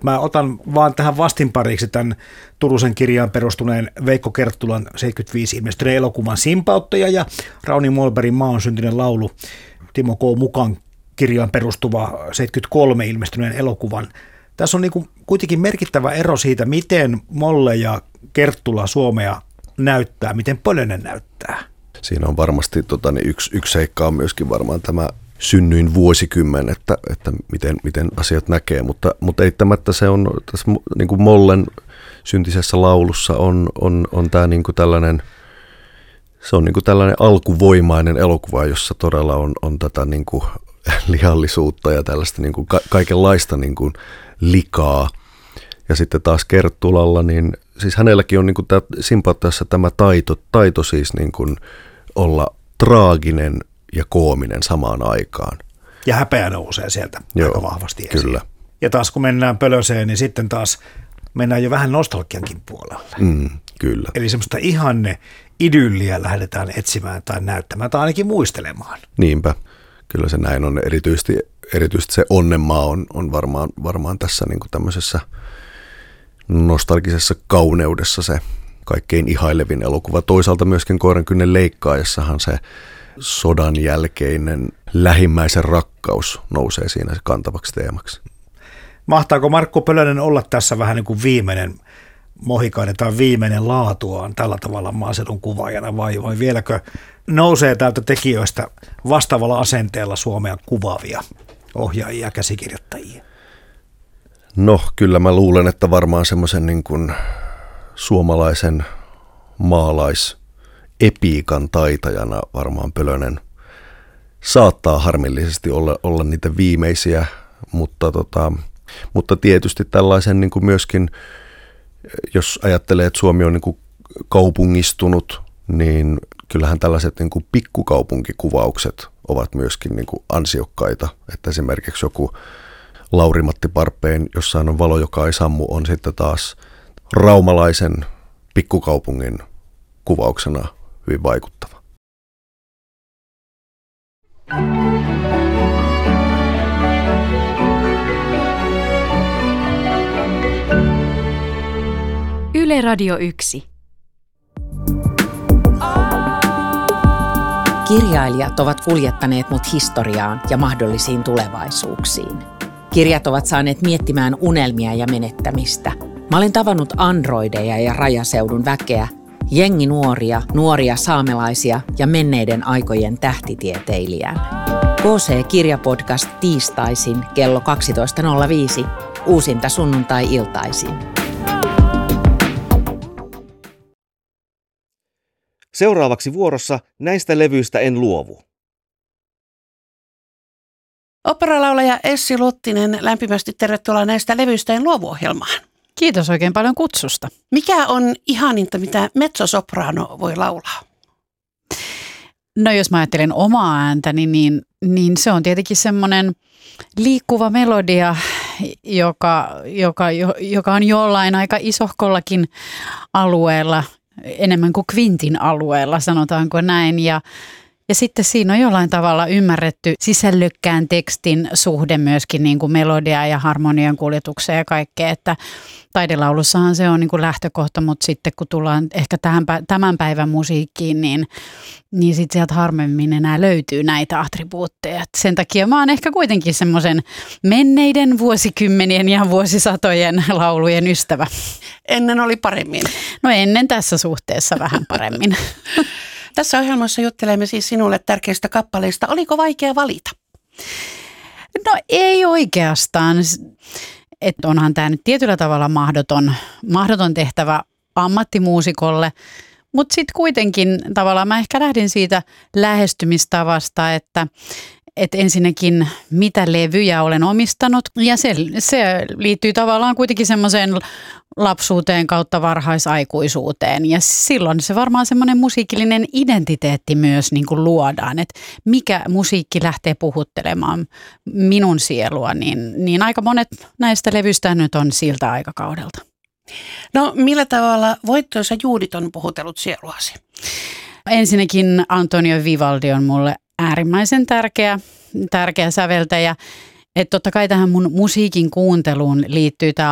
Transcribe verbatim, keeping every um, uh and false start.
mutta mä otan vaan tähän vastinpariksi tämän Turusen kirjaan perustuneen Veikko Kerttulan seitsemänkymmentäviisi ilmestyneen elokuvan Simpauttaja ja Rauni Molbergin Maa on syntinen laulu Timo K. Mukan kirjaan perustuva seitsemänkymmentäkolme ilmestyneen elokuvan. Tässä on niin kuin kuitenkin merkittävä ero siitä, miten Molle ja Kerttula Suomea näyttää, miten Pölönen näyttää. Siinä on varmasti tota, niin yksi, yksi seikka on myöskin varmaan tämä synnyin vuosikymmen, että, että miten, miten asiat näkee, mutta, mutta eittämättä se on tässä niin kuin Mollen syntisessä laulussa on, on, on tämä niin kuin tällainen, se on niin kuin tällainen alkuvoimainen elokuva, jossa todella on, on tätä niin kuin lihallisuutta ja tällaista niin kuin ka- kaikenlaista niin kuin likaa. Ja sitten taas Kerttulalla, niin siis hänelläkin on niin kuin tämä Simpauttajassa tämä taito, taito siis niin kuin olla traaginen ja koominen samaan aikaan. Ja häpeä nousee sieltä Joo, aika vahvasti esiin. Kyllä. Ja taas kun mennään Pölöseen, niin sitten taas mennään jo vähän nostalgiankin puolelle. Mm, kyllä. Eli semmoista ihanne idylliä lähdetään etsimään tai näyttämään tai ainakin muistelemaan. Niinpä. Kyllä se näin on. Erityisesti, erityisesti se Onnenmaa on, on varmaan, varmaan tässä niin kuin tämmöisessä nostalgisessa kauneudessa se kaikkein ihailevin elokuva. Toisaalta myöskin Koirankynnen leikkaajassahan se sodan jälkeinen lähimmäisen rakkaus nousee siinä kantavaksi teemaksi. Mahtaako Markku Pölönen olla tässä vähän niin kuin viimeinen mohikainen tai viimeinen laatuaan tällä tavalla maaseudun kuvaajana vai, vai vieläkö nousee täältä tekijöistä vastaavalla asenteella Suomea kuvaavia ohjaajia ja käsikirjoittajia? No kyllä mä luulen, että varmaan semmoisen niin kuin suomalaisen maalaisepiikan taitajana varmaan Pölönen saattaa harmillisesti olla, olla niitä viimeisiä, mutta, tota, mutta tietysti tällaisen niin kuin myöskin, jos ajattelee, että Suomi on niin kuin kaupungistunut, niin kyllähän tällaiset niin kuin pikkukaupunkikuvaukset ovat myöskin niin kuin ansiokkaita, että esimerkiksi joku Lauri-Matti Parppeen Jossain on valo, joka ei sammu, on sitten taas raumalaisen pikkukaupungin kuvauksena hyvin vaikuttava. Yle Radio yksi. Kirjailijat ovat kuljettaneet mut historiaan ja mahdollisiin tulevaisuuksiin. Kirjat ovat saaneet miettimään unelmia ja menettämistä. Mä olen tavannut androideja ja rajaseudun väkeä, jengi nuoria, nuoria saamelaisia ja menneiden aikojen tähtitieteilijän. K C-kirjapodcast tiistaisin kello kaksitoista nolla viisi, uusinta sunnuntai-iltaisin. Seuraavaksi vuorossa Näistä levyistä en luovu. Oopperalaulaja Essi Luttinen, lämpimästi tervetuloa Näistä levyistä en luovu -ohjelmaan. Kiitos oikein paljon kutsusta. Mikä on ihaninta, mitä mezzosoprano voi laulaa? No jos mä ajattelen omaa ääntäni, niin, niin se on tietenkin semmoinen liikkuva melodia, joka, joka, joka on jollain aika isohkollakin alueella, enemmän kuin kvintin alueella, sanotaanko näin. Ja, ja sitten siinä on jollain tavalla ymmärretty sisällökkään tekstin suhde myöskin niin kuin melodia ja harmonian kuljetukseen ja kaikkea, että taidelaulussahan se on niin kuin lähtökohta, mutta sitten kun tullaan ehkä tähän, tämän päivän musiikkiin, niin, niin sitten sieltä harvemmin enää löytyy näitä attribuutteja. Sen takia mä oon ehkä kuitenkin semmoisen menneiden vuosikymmenien ja vuosisatojen laulujen ystävä. Ennen oli paremmin. No ennen tässä suhteessa vähän paremmin. Tässä ohjelmassa juttelemme siis sinulle tärkeistä kappaleista. Oliko vaikea valita? No ei oikeastaan. Että onhan tämä nyt tietyllä tavalla mahdoton, mahdoton tehtävä ammattimuusikolle, mutta sitten kuitenkin tavallaan mä ehkä lähdin siitä lähestymistavasta, että että ensinnäkin mitä levyjä olen omistanut ja se, se liittyy tavallaan kuitenkin semmoiseen lapsuuteen kautta varhaisaikuisuuteen ja silloin se varmaan semmoinen musiikillinen identiteetti myös niin kuin luodaan, että mikä musiikki lähtee puhuttelemaan minun sielua, niin, niin aika monet näistä levyistä nyt on siltä aikakaudelta. No millä tavalla voittoisa juudit on puhutellut sieluasi? Ensinnäkin Antonio Vivaldi on mulle äärimmäisen tärkeä, tärkeä säveltäjä. Että totta kai tähän mun musiikin kuunteluun liittyy tämä